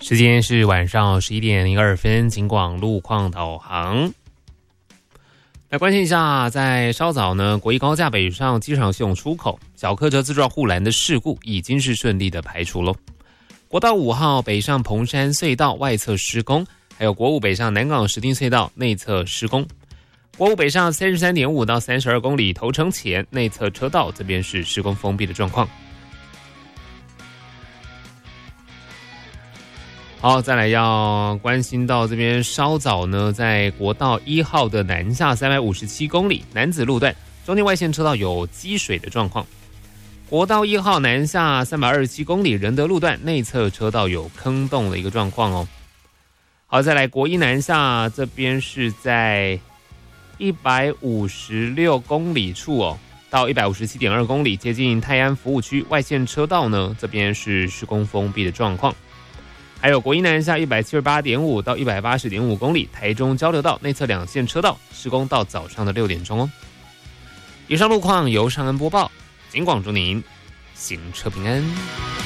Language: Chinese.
时间是晚上11:02，警广路况导航。来关心一下，在稍早呢，国一高架北上机场系统出口小客车自撞护栏的事故已经是顺利的排除了。国道5号北上蓬山隧道外侧施工，还有国五北上南港石碇隧道内侧施工。国五北上33.5到32公里头城前内侧车道这边是施工封闭的状况。好，再来要关心到这边稍早呢，在国道1号的南下357公里南子路段，中间外线车道有积水的状况。国道1号南下327公里仁德路段内侧车道有坑洞的一个状况哦。好，再来国一南下这边是在156公里处哦，到157.2公里接近泰安服务区外线车道呢，这边是施工封闭的状况。还有国一南下178.5到180.5公里台中交流道内侧两线车道施工到早上的6点钟哦。以上路况由尚恩播报，警广祝您行车平安。